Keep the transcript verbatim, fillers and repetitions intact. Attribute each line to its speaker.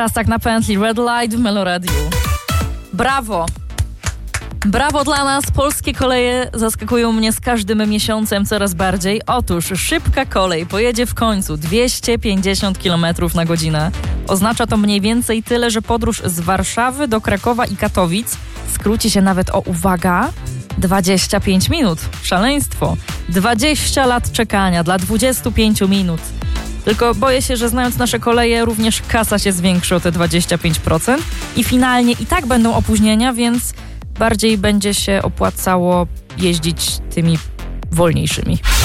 Speaker 1: Teraz tak na pętli Red Light w Meloradiu. Brawo! Brawo dla nas, polskie koleje zaskakują mnie z każdym miesiącem coraz bardziej. Otóż szybka kolej pojedzie w końcu dwieście pięćdziesiąt kilometrów na godzinę. Oznacza to mniej więcej tyle, że podróż z Warszawy do Krakowa i Katowic skróci się nawet o, uwaga, dwadzieścia pięć minut. Szaleństwo. dwadzieścia lat czekania dla dwudziestu pięciu minut. Tylko boję się, że znając nasze koleje, również kasa się zwiększy o te dwadzieścia pięć procent i finalnie i tak będą opóźnienia, więc bardziej będzie się opłacało jeździć tymi wolniejszymi.